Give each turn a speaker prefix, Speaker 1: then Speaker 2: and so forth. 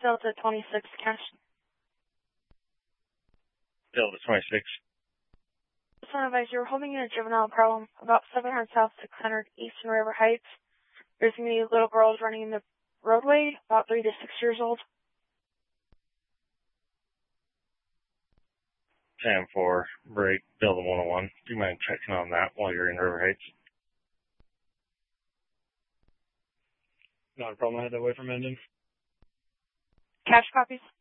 Speaker 1: Delta 26 cash.
Speaker 2: Delta 26.
Speaker 1: Just want to advise you, we're holding in a juvenile problem about 700 South 600 Eastern River Heights. There's going to be little girls running in the roadway, about 3 to 6 years old.
Speaker 2: 10-4, break, Delta 101. Do you mind checking on that while you're in River Heights?
Speaker 3: Not a problem. I had that way from engine.
Speaker 1: Cash copies.